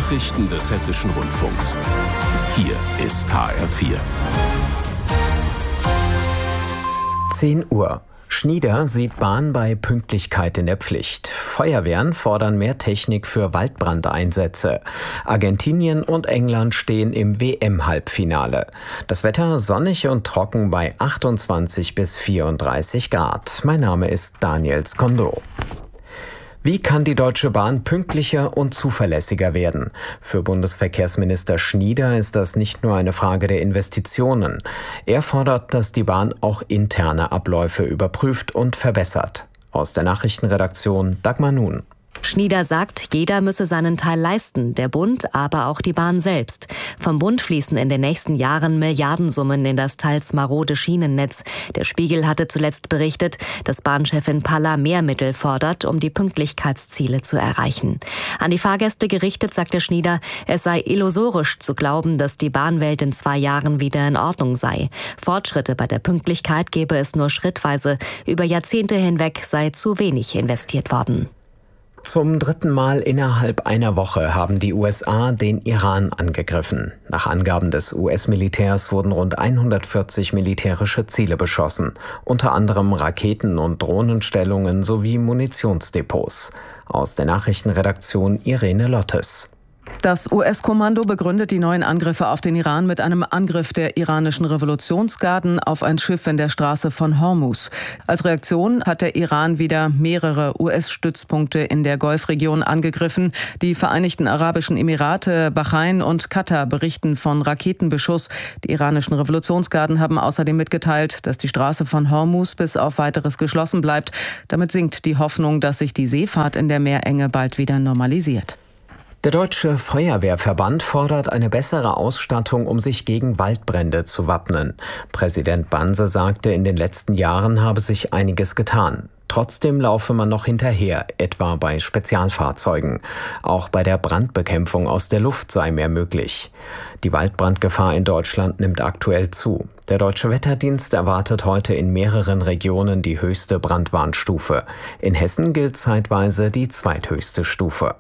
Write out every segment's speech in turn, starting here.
Nachrichten des Hessischen Rundfunks. Hier ist HR4. 10 Uhr. Schnieder sieht Bahn bei Pünktlichkeit in der Pflicht. Feuerwehren fordern mehr Technik für Waldbrandeinsätze. Argentinien und England stehen im WM-Halbfinale. Das Wetter sonnig und trocken bei 28 bis 34 Grad. Mein Name ist Daniel Skondo. Wie kann die Deutsche Bahn pünktlicher und zuverlässiger werden? Für Bundesverkehrsminister Schnieder ist das nicht nur eine Frage der Investitionen. Er fordert, dass die Bahn auch interne Abläufe überprüft und verbessert. Aus der Nachrichtenredaktion Dagmar Nun. Schnieder sagt, jeder müsse seinen Teil leisten, der Bund, aber auch die Bahn selbst. Vom Bund fließen in den nächsten Jahren Milliardensummen in das teils marode Schienennetz. Der Spiegel hatte zuletzt berichtet, dass Bahnchefin Palla mehr Mittel fordert, um die Pünktlichkeitsziele zu erreichen. An die Fahrgäste gerichtet sagte Schnieder, es sei illusorisch zu glauben, dass die Bahnwelt in 2 Jahren wieder in Ordnung sei. Fortschritte bei der Pünktlichkeit gebe es nur schrittweise. Über Jahrzehnte hinweg sei zu wenig investiert worden. Zum 3. Mal innerhalb einer Woche haben die USA den Iran angegriffen. Nach Angaben des US-Militärs wurden rund 140 militärische Ziele beschossen, unter anderem Raketen- und Drohnenstellungen sowie Munitionsdepots. Aus der Nachrichtenredaktion Irene Lottes. Das US-Kommando begründet die neuen Angriffe auf den Iran mit einem Angriff der iranischen Revolutionsgarden auf ein Schiff in der Straße von Hormuz. Als Reaktion hat der Iran wieder mehrere US-Stützpunkte in der Golfregion angegriffen. Die Vereinigten Arabischen Emirate, Bahrain und Katar berichten von Raketenbeschuss. Die iranischen Revolutionsgarden haben außerdem mitgeteilt, dass die Straße von Hormuz bis auf Weiteres geschlossen bleibt. Damit sinkt die Hoffnung, dass sich die Seefahrt in der Meerenge bald wieder normalisiert. Der Deutsche Feuerwehrverband fordert eine bessere Ausstattung, um sich gegen Waldbrände zu wappnen. Präsident Banse sagte, in den letzten Jahren habe sich einiges getan. Trotzdem laufe man noch hinterher, etwa bei Spezialfahrzeugen. Auch bei der Brandbekämpfung aus der Luft sei mehr möglich. Die Waldbrandgefahr in Deutschland nimmt aktuell zu. Der Deutsche Wetterdienst erwartet heute in mehreren Regionen die höchste Brandwarnstufe. In Hessen gilt zeitweise die zweithöchste Stufe.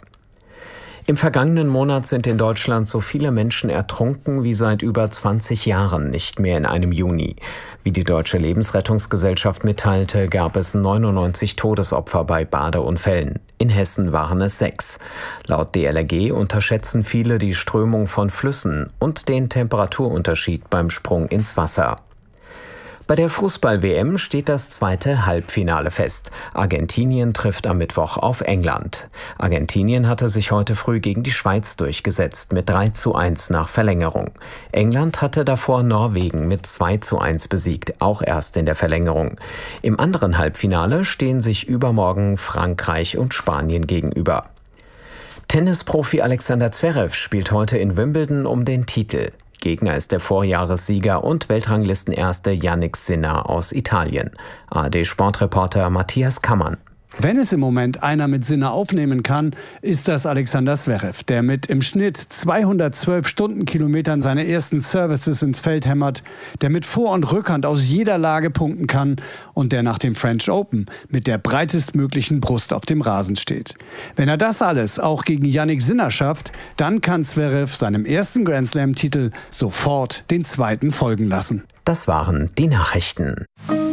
Im vergangenen Monat sind in Deutschland so viele Menschen ertrunken wie seit über 20 Jahren nicht mehr in einem Juni. Wie die Deutsche Lebensrettungsgesellschaft mitteilte, gab es 99 Todesopfer bei Badeunfällen. In Hessen waren es 6. Laut DLRG unterschätzen viele die Strömung von Flüssen und den Temperaturunterschied beim Sprung ins Wasser. Bei der Fußball-WM steht das zweite Halbfinale fest. Argentinien trifft am Mittwoch auf England. Argentinien hatte sich heute früh gegen die Schweiz durchgesetzt mit 3:1 nach Verlängerung. England hatte davor Norwegen mit 2:1 besiegt, auch erst in der Verlängerung. Im anderen Halbfinale stehen sich übermorgen Frankreich und Spanien gegenüber. Tennisprofi Alexander Zverev spielt heute in Wimbledon um den Titel. Gegner ist der Vorjahressieger und Weltranglistenerste Jannik Sinner aus Italien. ARD-Sportreporter Matthias Kammann. Wenn es im Moment einer mit Sinner aufnehmen kann, ist das Alexander Zverev, der mit im Schnitt 212 Stundenkilometern seine ersten Services ins Feld hämmert, der mit Vor- und Rückhand aus jeder Lage punkten kann und der nach dem French Open mit der breitestmöglichen Brust auf dem Rasen steht. Wenn er das alles auch gegen Jannik Sinner schafft, dann kann Zverev seinem ersten Grand Slam-Titel sofort den zweiten folgen lassen. Das waren die Nachrichten.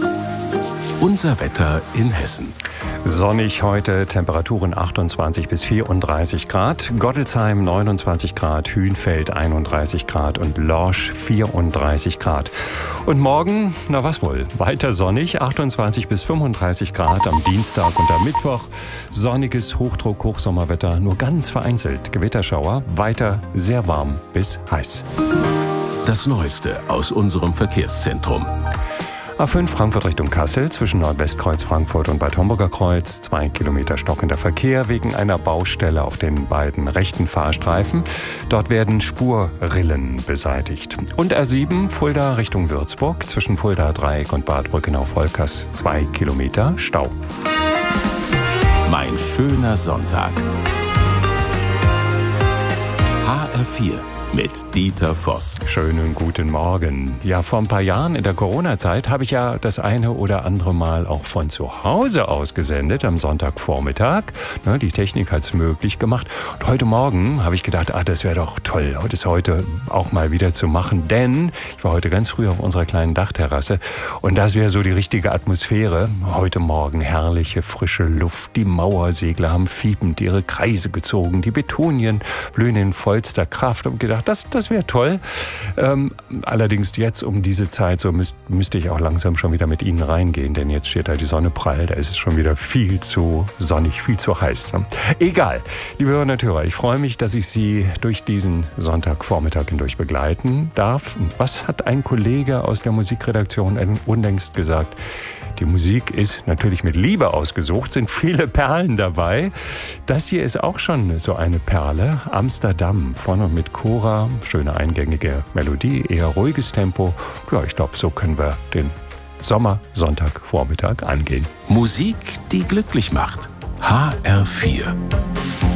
Unser Wetter in Hessen. Sonnig heute, Temperaturen 28 bis 34 Grad, Gottelsheim 29 Grad, Hünfeld 31 Grad und Lorsch 34 Grad. Und morgen, na was wohl, weiter sonnig, 28 bis 35 Grad am Dienstag und am Mittwoch. Sonniges Hochdruck-Hochsommerwetter, nur ganz vereinzelt Gewitterschauer, weiter sehr warm bis heiß. Das Neueste aus unserem Verkehrszentrum. A5 Frankfurt Richtung Kassel zwischen Nordwestkreuz Frankfurt und Bad Homburger Kreuz. 2 Kilometer stockender Verkehr wegen einer Baustelle auf den beiden rechten Fahrstreifen. Dort werden Spurrillen beseitigt. Und R7 Fulda Richtung Würzburg zwischen Fulda Dreieck und Bad Brückenau-Volkers 2 Kilometer Stau. Mein schöner Sonntag. HR4 mit Dieter Voss. Schönen guten Morgen. Ja, vor ein paar Jahren in der Corona-Zeit habe ich ja das eine oder andere Mal auch von zu Hause aus gesendet, am Sonntagvormittag. Die Technik hat es möglich gemacht. Und heute Morgen habe ich gedacht, das wäre doch toll, das heute auch mal wieder zu machen. Denn ich war heute ganz früh auf unserer kleinen Dachterrasse und das wäre so die richtige Atmosphäre. Heute Morgen herrliche, frische Luft. Die Mauersegler haben fiepend ihre Kreise gezogen. Die Betonien blühen in vollster Kraft. Und gedacht, das wäre toll. Allerdings jetzt um diese Zeit, so müsste ich auch langsam schon wieder mit Ihnen reingehen, denn jetzt steht da die Sonne prall, da ist es schon wieder viel zu sonnig, viel zu heiß. Egal, liebe Hörerinnen und Hörer, ich freue mich, dass ich Sie durch diesen Sonntagvormittag hindurch begleiten darf. Was hat ein Kollege aus der Musikredaktion unlängst gesagt? Die Musik ist natürlich mit Liebe ausgesucht, sind viele Perlen dabei. Das hier ist auch schon so eine Perle. Amsterdam von und mit Cora. Schöne eingängige Melodie, eher ruhiges Tempo. Ja, ich glaube, so können wir den Sommersonntagvormittag angehen. Musik, die glücklich macht. HR4.